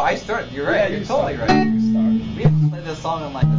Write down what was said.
I started. You're right. Yeah, you're you totally start. right. You start. We have to play this song in like the